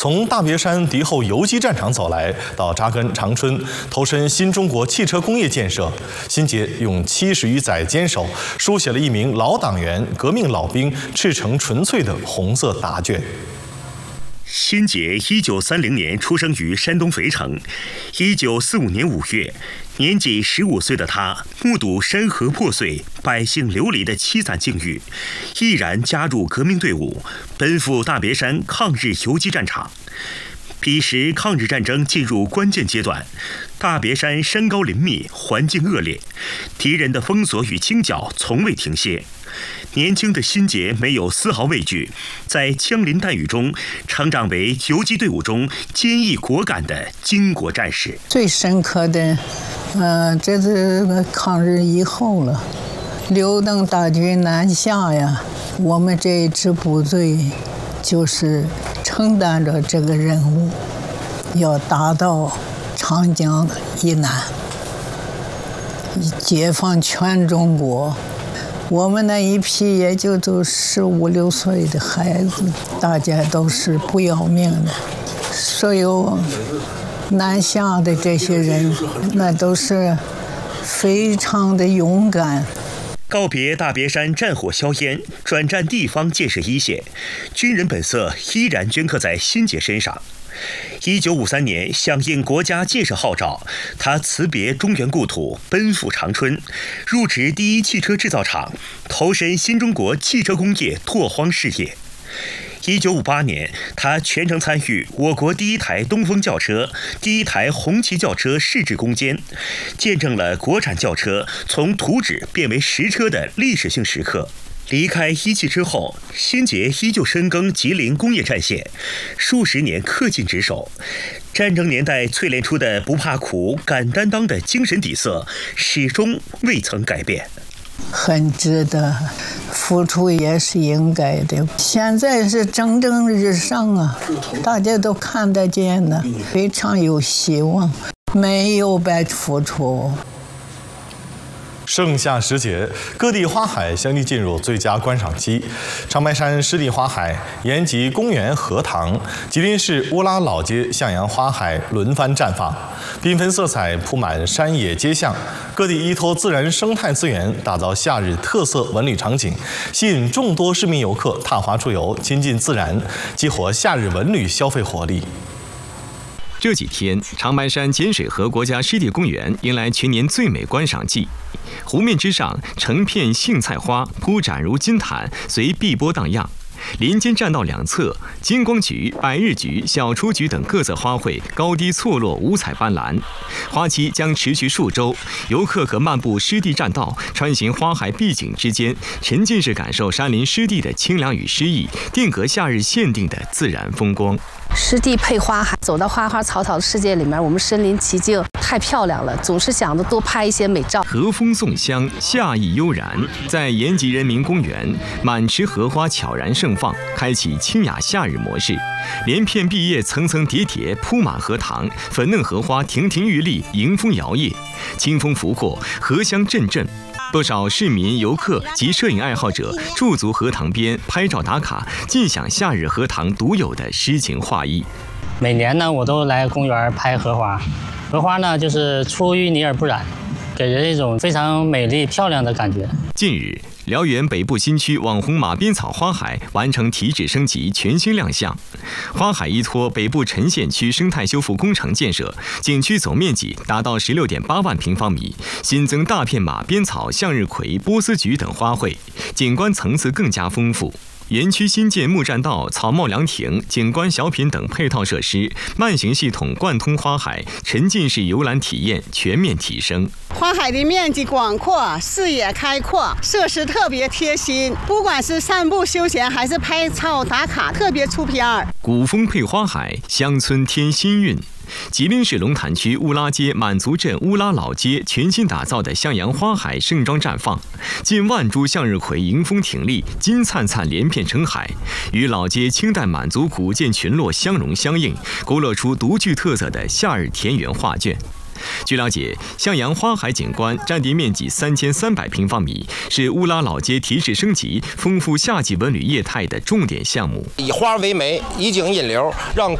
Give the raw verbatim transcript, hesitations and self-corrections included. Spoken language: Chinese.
从大别山敌后游击战场走来，到扎根长春，投身新中国汽车工业建设，辛杰用七十余载坚守，书写了一名老党员、革命老兵赤诚纯粹的红色答卷。 辛杰一九三零年出生于山东肥城，一九四五年五月，年仅十五岁的他目睹山河破碎、百姓流离的凄惨境遇，毅然加入革命队伍，奔赴大别山抗日游击战场。彼时抗日战争进入关键阶段，大别山山高林密，环境恶劣，敌人的封锁与清剿从未停歇。年轻的辛杰没有丝毫畏惧，在枪林弹雨中成长为游击队伍中坚毅果敢的巾帼战士。 最深刻的，呃，这是抗日以后了，刘邓大军南下呀，我们这一支部队就是承担着这个任务，要打到长江以南，解放全中国。我们那一批也就都十五六岁的孩子，大家都是不要命的。所有南下的这些人，那都是非常的勇敢。 告别大别山战火硝烟，转战地方建设一线，军人本色依然镌刻在辛杰身上。一九五三年，响应国家建设号召，他辞别中原故土，奔赴长春，入职第一汽车制造厂，投身新中国汽车工业拓荒事业。一九五八年，他全程参与我国第一台东风轿车、第一台红旗轿车试制攻坚，见证了国产轿车从图纸变为实车的历史性时刻。离开一汽之后，辛杰依旧深耕吉林工业战线，数十年恪尽职守。战争年代淬炼出的不怕苦、敢担当的精神底色，始终未曾改变。 很值得，付出也是应该的。现在是蒸蒸日上啊，大家都看得见的，非常有希望，没有白付出。 盛夏时节，各地花海相继进入最佳观赏期。长白山湿地花海、延吉公园荷塘、吉林市乌拉老街向阳花海轮番绽放，缤纷色彩铺满山野街巷。各地依托自然生态资源，打造夏日特色文旅场景，吸引众多市民游客踏花出游，亲近自然，激活夏日文旅消费活力。 这几天，长白山碱水河国家湿地公园迎来全年最美观赏季。湖面之上，成片荇菜花铺展如金毯，随碧波荡漾。林间栈道两侧，金光菊、百日菊、小雏菊等各色花卉高低错落，五彩斑斓。花期将持续数周，游客可漫步湿地栈道，穿行花海碧景之间，沉浸式感受山林湿地的清凉与诗意，定格夏日限定的自然风光。 湿地配花海，走到花花草草的世界里面，我们身临其境，太漂亮了，总是想着多拍一些美照。 和风送香，夏意悠然，在延吉人民公园，满池荷花悄然盛放，开启清雅夏日模式。连片碧叶层层叠叠铺满荷塘，粉嫩荷花亭亭玉立，迎风摇曳，清风拂过，荷香阵阵。不少市民、游客及摄影爱好者驻足荷塘边拍照打卡，尽享夏日荷塘独有的诗情画意。 每年呢，我都来公园拍荷花，荷花呢就是出淤泥而不染，给人一种非常美丽漂亮的感觉。 近日，辽源北部新区网红马鞭草花海完成提质升级，全新亮相。花海依托北部陈县区生态修复工程建设，景区总面积达到十六点八万平方米，新增大片马鞭草、向日葵、波斯菊等花卉，景观层次更加丰富。园区新建木栈道、草帽凉亭、景观小品等配套设施，慢行系统贯通花海，沉浸式游览体验全面提升。 花海的面积广阔，视野开阔，设施特别贴心，不管是散步休闲还是拍照打卡，特别出片儿。 古风配花海，乡村添新韵。吉林市龙潭区乌拉街满族镇乌拉老街全新打造的向阳花海盛装绽放，近万株向日葵迎风挺立，金灿灿连片成海，与老街清代满族古建群落相融相映，勾勒出独具特色的夏日田园画卷。据了解，向阳花海景观占地面积三千三百平方米，是乌拉老街提质升级、丰富夏季文旅业态的重点项目。 以花为媒，以景引流，让